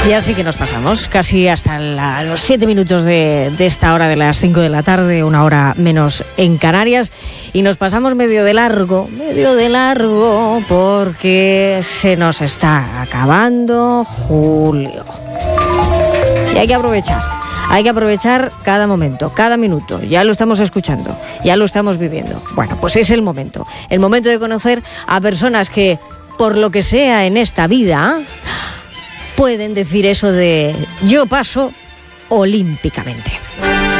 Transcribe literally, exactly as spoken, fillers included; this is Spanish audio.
Y así que nos pasamos casi hasta la, los siete minutos de, de esta hora de las cinco de la tarde, una hora menos en Canarias, y nos pasamos medio de largo, medio de largo, porque se nos está acabando julio. Y hay que aprovechar, hay que aprovechar cada momento, cada minuto. Ya lo estamos escuchando, ya lo estamos viviendo. Bueno, pues es el momento, el momento de conocer a personas que, por lo que sea en esta vida, pueden decir eso de yo paso olímpicamente.